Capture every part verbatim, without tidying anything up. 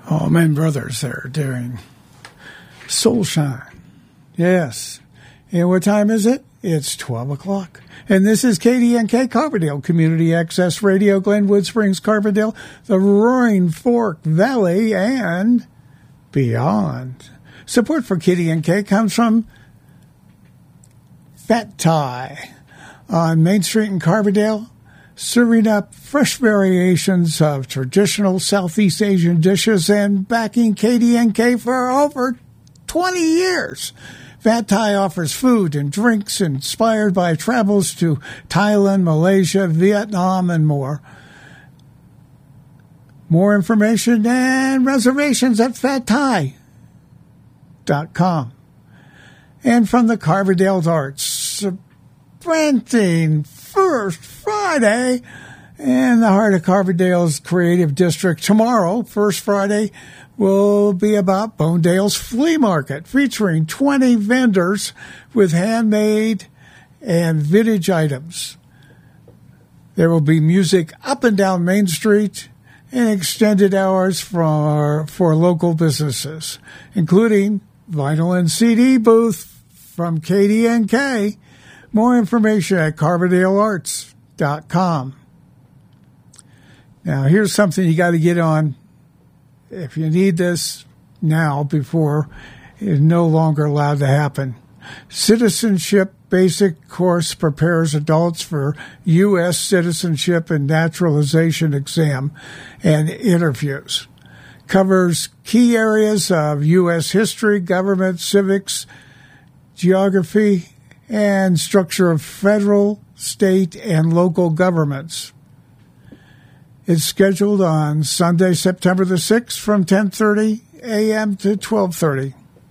Allman Brothers there doing Soul Shine. Yes. And what time is it? It's twelve o'clock. And this is K D N K Carbondale Community Access Radio, Glenwood Springs, Carbondale, the Roaring Fork Valley, and beyond. Support for K D N K comes from Fat Thai on Main Street in Carbondale, serving up fresh variations of traditional Southeast Asian dishes and backing K D N K for over twenty years. Fat Thai offers food and drinks inspired by travels to Thailand, Malaysia, Vietnam, and more. More information and reservations at fat thai dot com. And from the Carbondale Arts, sprinting First Friday in the heart of Carbondale's Creative District. Tomorrow, First Friday, will be about Bonedale's Flea Market, featuring twenty vendors with handmade and vintage items. There will be music up and down Main Street and extended hours for, for local businesses, including vinyl and C D booth from K D N K. More information at carbondale arts dot com. Now, here's something you got to get on if you need this now before it's no longer allowed to happen. Citizenship Basic Course prepares adults for U S citizenship and naturalization exam and interviews. Covers key areas of U S history, government, civics, geography, and structure of federal, state, and local governments. It's scheduled on Sunday, September the sixth from ten thirty a.m. to twelve thirty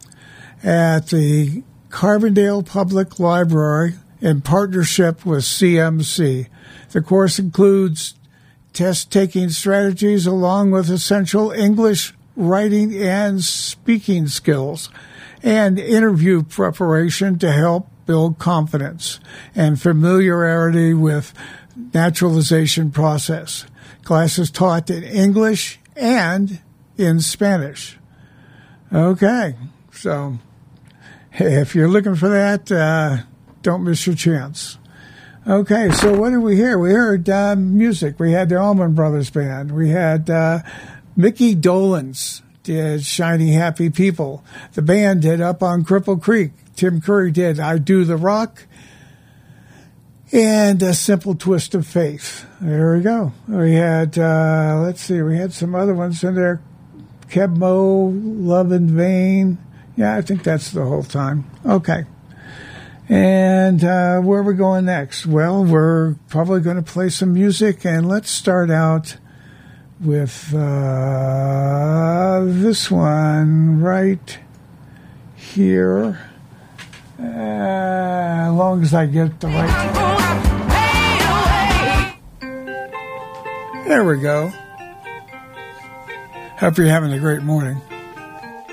at the Carbondale Public Library in partnership with C M C. The course includes test-taking strategies along with essential English writing and speaking skills and interview preparation to help build confidence and familiarity with naturalization process. Classes taught in English and in Spanish. Okay, so if you're looking for that, uh, don't miss your chance. Okay, so what did we hear? We heard uh, music. We had the Allman Brothers Band. We had uh, Mickey Dolenz did Shiny Happy People. The band did Up on Cripple Creek. Tim Curry did I Do the Rock. And A Simple Twist of Faith. There we go. We had, uh, let's see, we had some other ones in there. Keb Mo, Love in Vain. Yeah, I think that's the whole time. Okay. And uh, where are we going next? Well, we're probably going to play some music, and let's start out with uh, this one right here. Uh, as long as I get the right... There we go. Hope you're having a great morning.